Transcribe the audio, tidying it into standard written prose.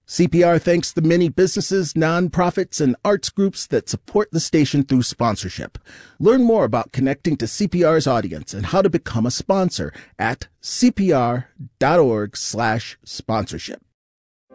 CPR thanks the many businesses, nonprofits, and arts groups that support the station through sponsorship. Learn more about connecting to CPR's audience and how to become a sponsor at cpr.org/sponsorship.